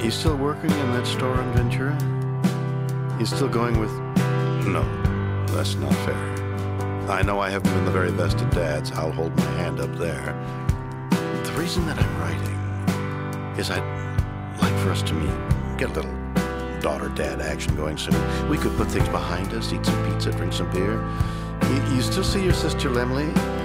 You still working in that store on Ventura? You still going with... No, that's not fair. I know I haven't been the very best of dads. I'll hold my hand up there. The reason that I'm writing is I'd like for us to meet. Get a little daughter-dad action going soon. We could put things behind us, eat some pizza, drink some beer. You still see your sister Lemley?